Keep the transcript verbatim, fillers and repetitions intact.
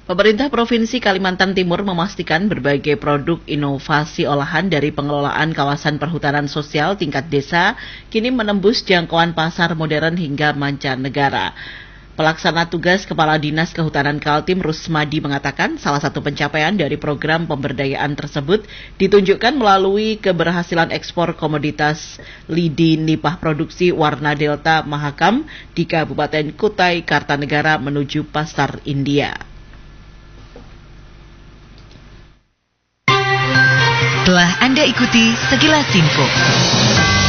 Pemerintah Provinsi Kalimantan Timur memastikan berbagai produk inovasi olahan dari pengelolaan kawasan perhutanan sosial tingkat desa kini menembus jangkauan pasar modern hingga mancanegara. Pelaksana tugas Kepala Dinas Kehutanan Kaltim Rusmadi mengatakan salah satu pencapaian dari program pemberdayaan tersebut ditunjukkan melalui keberhasilan ekspor komoditas lidi nipah produksi warna Delta Mahakam di Kabupaten Kutai Kartanegara menuju pasar India. Telah Anda ikuti sekilas info.